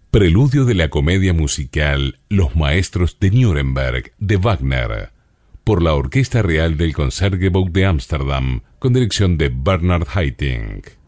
Preludio de la comedia musical Los Maestros de Nuremberg de Wagner, por la Orquesta Real del Concertgebouw de Ámsterdam, con dirección de Bernard Haitink.